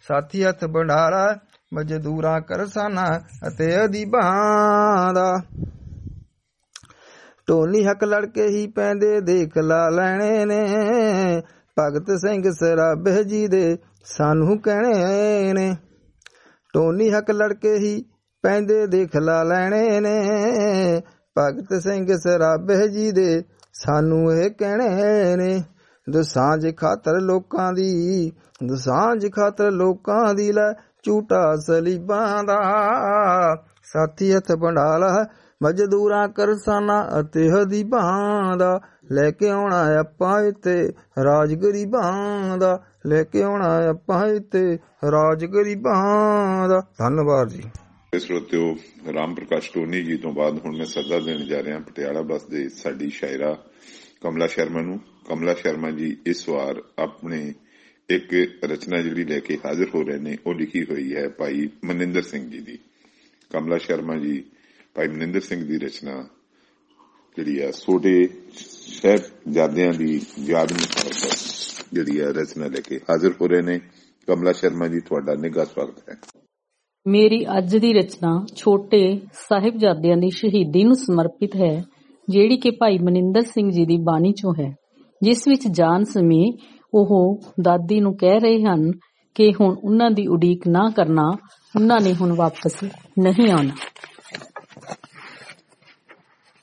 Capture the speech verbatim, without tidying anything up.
ਸਾਥੀ ਹੱਥ ਬੰਡਾਰਾ ਮਜ਼ਦੂਰਾਂ ਕਰਸਾਨਾਂ ਅਤੇ ਅਦੀਬਾਂ ਦਾ। ਢੋਲੀ ਹੱਕ ਲੜਕੇ ਹੀ ਪੈਂਦੇ ਦੇਖ ਲਾ ਲੈਣੇ ਨੇ, ਭਗਤ ਸਿੰਘ ਸਰਾਭੇ ਜੀ ਦੇ ਸਾਨੂੰ ਕਹਿਣੇ ਨੇ। ਢੋਲੀ ਹੱਕ ਲੜਕੇ ਹੀ ਪੈਂਦੇ ਦੇਖ ਲਾ ਲੈਣੇ ਨੇ, ਭਗਤ ਸਿੰਘ ਸਰਾਭੇ ਜੀ ਦੇ ਸਾਨੂੰ ਇਹ ਕਹਿਣੇ ਨੇ। ਦੁਸਾਂਝ ਖਾਤਰ ਲੋਕਾਂ ਦੀ, ਦੁਸਾਂਝ ਖਾਤਰ ਲੋਕਾਂ ਦੀ ਲੈ ਝੂਟਾ ਸਲੀਬਾਂ ਦਾ। ਸਾਥੀ ਹੱਥ ਬੰਡਾਲਾ ਮਜ਼ਦੂਰਾਂ ਕਰਸਾਨਾਂ ਅਤੇ ਹਦੀਬਾਂ ਦਾ, ਲੈ ਕੇ ਆਉਣਾ ਆਪਾਂ ਇੱਥੇ ਰਾਜ ਗਰੀਬਾਂ ਦਾ, ਲੈ ਕੇ ਆਉਣਾ ਆਪਾਂ ਇੱਥੇ ਰਾਜ ਗਰੀਬਾਂ ਦਾ। ਧੰਨਵਾਦ ਜੀ। ਸਰੋਤਿਓ, ਰਾਮ ਪ੍ਰਕਾਸ਼ ਟੋਨੀ ਜੀ ਤੋਂ ਬਾਅਦ ਹੁਣ ਮੈਂ ਸੱਦਾ ਦੇਣ ਜਾ ਰਿਹਾ ਪਟਿਆਲਾ ਬੱਸ ਦੇ ਸਾਡੀ ਸ਼ਾਇਰਾ ਕਮਲਾ ਸ਼ਰਮਾ ਨੂੰ। ਕਮਲਾ ਸ਼ਰਮਾ ਜੀ ਇਸ ਵਾਰ ਆਪਣੇ ਇੱਕ ਰਚਨਾ ਜਿਹੜੀ ਲੈ ਕੇ ਹਾਜ਼ਰ ਹੋ ਰਹੇ ਨੇ, ਉਹ ਲਿਖੀ ਹੋਈ ਹੈ ਭਾਈ ਮਨਿੰਦਰ ਸਿੰਘ ਜੀ ਦੀ। ਕਮਲਾ ਸ਼ਰਮਾ ਜੀ ਭਾਈ ਮਨਿੰਦਰ ਸਿੰਘ ਦੀ ਰਚਨਾ ਜਿਹੜੀ ਆ ਛੋਟੇ ਸਾਹਿਬਜ਼ਾਦਿਆਂ ਦੀ ਯਾਦ ਨੂੰ ਜਿਹੜੀ ਆ ਰਚਨਾ ਲੈ ਕੇ ਹਾਜ਼ਰ ਹੋ ਰਹੇ ਨੇ। ਕਮਲਾ ਸ਼ਰਮਾ ਜੀ, ਤੁਹਾਡਾ ਨਿੱਘਾ ਸਵਾਗਤ ਹੈ। ਮੇਰੀ ਅੱਜ ਦੀ ਰਚਨਾ ਛੋਟੇ ਸਾਹਿਬਜ਼ਾਦਿਆਂ ਦੀ ਸ਼ਹੀਦੀ ਨੂੰ ਸਮਰਪਿਤ ਹੈ, ਜਿਹੜੀ ਕਿ ਭਾਈ ਮਨਿੰਦਰ ਸਿੰਘ ਜੀ ਦੀ ਬਾਣੀ ਚੋਂ ਹੈ, ਜਿਸ ਵਿੱਚ ਜਾਣ ਸਮੇਂ ਉਹ ਦਾਦੀ ਨੂੰ ਕਹਿ ਰਹੇ ਹਨ ਕਿ ਹੁਣ ਉਹਨਾਂ ਦੀ ਉਡੀਕ ਨਾ ਕਰਨਾ, ਉਹਨਾਂ ਨੇ ਹੁਣ ਵਾਪਸ ਨਹੀਂ ਆਉਣਾ।